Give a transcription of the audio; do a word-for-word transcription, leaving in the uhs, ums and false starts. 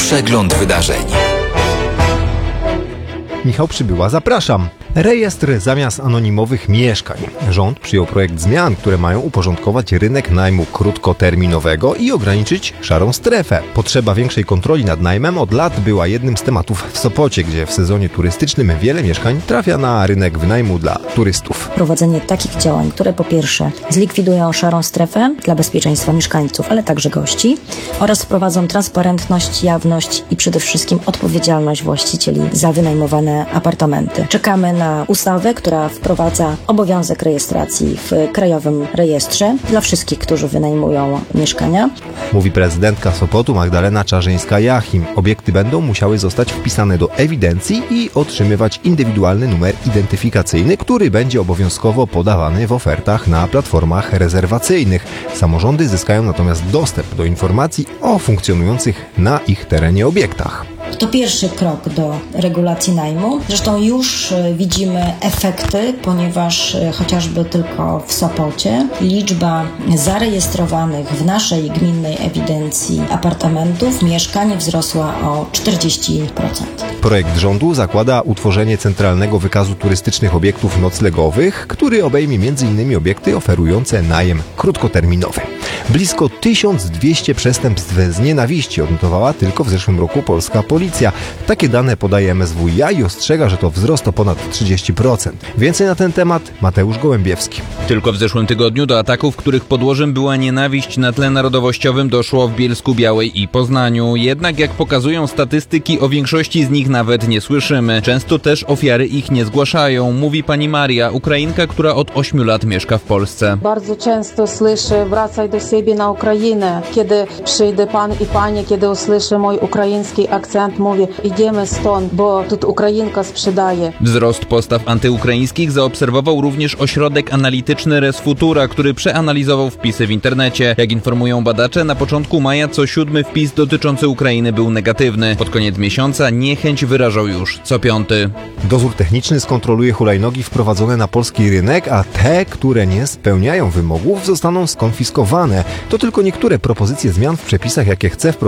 Przegląd wydarzeń. Michał Przybyła, zapraszam. Rejestr zamiast anonimowych mieszkań. Rząd przyjął projekt zmian, które mają uporządkować rynek najmu krótkoterminowego i ograniczyć szarą strefę. Potrzeba większej kontroli nad najmem od lat była jednym z tematów w Sopocie, gdzie w sezonie turystycznym wiele mieszkań trafia na rynek wynajmu dla turystów. Prowadzenie takich działań, które po pierwsze zlikwidują szarą strefę dla bezpieczeństwa mieszkańców, ale także gości oraz wprowadzą transparentność, jawność i przede wszystkim odpowiedzialność właścicieli za wynajmowane apartamenty. Czekamy na na ustawę, która wprowadza obowiązek rejestracji w Krajowym Rejestrze dla wszystkich, którzy wynajmują mieszkania. Mówi prezydentka Sopotu Magdalena Czarzyńska-Jachim. Obiekty będą musiały zostać wpisane do ewidencji i otrzymywać indywidualny numer identyfikacyjny, który będzie obowiązkowo podawany w ofertach na platformach rezerwacyjnych. Samorządy zyskają natomiast dostęp do informacji o funkcjonujących na ich terenie obiektach. To pierwszy krok do regulacji najmu. Zresztą już widzimy efekty, ponieważ chociażby tylko w Sopocie liczba zarejestrowanych w naszej gminnej ewidencji apartamentów, mieszkań wzrosła o czterdzieści procent. Projekt rządu zakłada utworzenie centralnego wykazu turystycznych obiektów noclegowych, który obejmie między innymi obiekty oferujące najem krótkoterminowy. Blisko tysiąc dwieście przestępstw z nienawiści odnotowała tylko w zeszłym roku polska policja. Takie dane podaje M S W iA i ostrzega, że to wzrost o ponad trzydzieści procent. Więcej na ten temat Mateusz Gołębiewski. Tylko w zeszłym tygodniu do ataków, których podłożem była nienawiść na tle narodowościowym, doszło w Bielsku-Białej i Poznaniu. Jednak jak pokazują statystyki, o większości z nich nawet nie słyszymy. Często też ofiary ich nie zgłaszają, mówi pani Maria, Ukrainka, która od ośmiu lat mieszka w Polsce. Bardzo często słyszę, wracaj do siebie na Ukrainę. Kiedy przyjdzie pan i pani, kiedy usłyszy mój ukraiński akcent, mówię, idziemy stąd, bo tu Ukrainka sprzedaje. Wzrost postaw antyukraińskich zaobserwował również ośrodek analityczny Resfutura, który przeanalizował wpisy w internecie. Jak informują badacze, na początku maja co siódmy wpis dotyczący Ukrainy był negatywny. Pod koniec miesiąca niechęć wyrażał już co piąty. Dozór techniczny skontroluje hulajnogi wprowadzone na polski rynek, a te, które nie spełniają wymogów, zostaną skonfiskowane. To tylko niektóre propozycje zmian w przepisach, jakie chce wprowadzić